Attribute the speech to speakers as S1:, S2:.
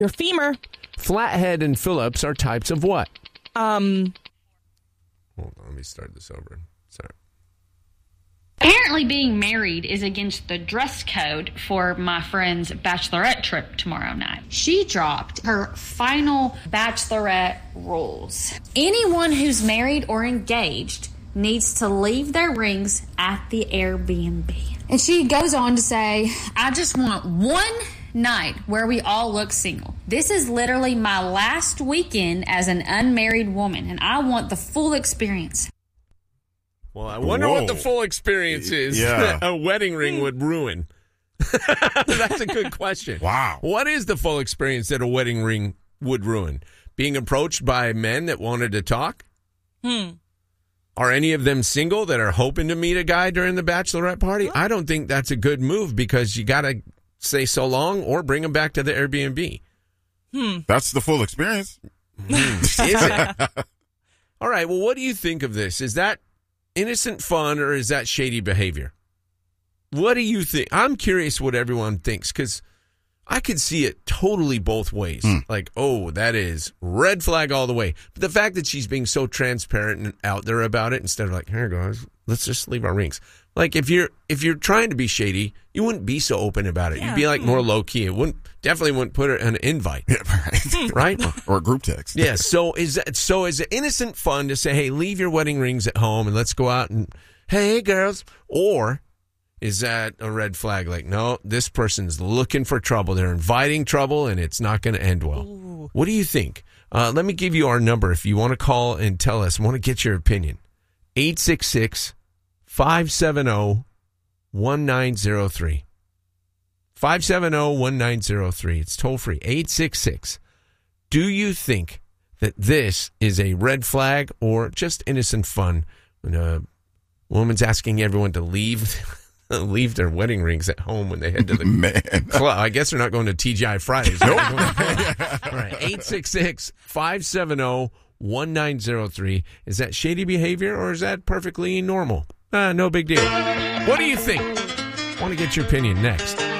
S1: Your femur.
S2: Flathead and Phillips are types of what?
S1: Hold
S2: on, let me start this over. Sorry.
S3: Apparently being married is against the dress code for my friend's bachelorette trip tomorrow night. She dropped her final bachelorette rules. Anyone who's married or engaged needs to leave their rings at the Airbnb. And she goes on to say, I just want one night where we all look single. This is literally my last weekend as an unmarried woman, and I want the full experience.
S2: Well, I wonder what the full experience is.
S4: Yeah.
S2: A wedding ring would ruin. That's a good question.
S4: Wow.
S2: What is the full experience that a wedding ring would ruin? Being approached by men that wanted to talk? Are any of them single that are hoping to meet a guy during the bachelorette party? I don't think that's a good move because you got to say so long or bring them back to the Airbnb.
S4: That's the full experience.
S2: Is it? All right. Well, what do you think of this? Is that innocent fun or is that shady behavior? What do you think? I'm curious what everyone thinks because I could see it totally both ways. Like, oh, that is red flag all the way. But the fact that she's being so transparent and out there about it instead of like, here guys, let's just leave our rings. Like if you're trying to be shady, you wouldn't be so open about it.
S1: Yeah.
S2: You'd be like more low key. It definitely wouldn't put it an invite.
S4: Yeah,
S2: Right?
S4: Or a group text.
S2: Yeah. So is it innocent fun to say, hey, leave your wedding rings at home and let's go out and hey girls? Or is that a red flag? Like, no, this person's looking for trouble. They're inviting trouble and it's not going to end well. Ooh. What do you think? Let me give you our number if you want to call and tell us. I want to get your opinion. 866 570-1903. 570-1903. It's toll free. 866. Do you think that this is a red flag or just innocent fun when a woman's asking everyone to leave their wedding rings at home when they head to the club? I guess they're not going to TGI Fridays. Nope. All right. 866-570-1903. Is that shady behavior or is that perfectly normal? No big deal. What do you think? I want to get your opinion next.